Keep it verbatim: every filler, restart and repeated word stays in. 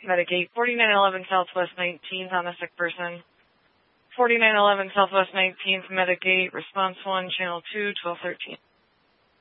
Metagate forty-nine eleven Southwest nineteenth on a sick person. forty-nine eleven Southwest nineteenth, Metagate, response one, channel two, twelve thirteen.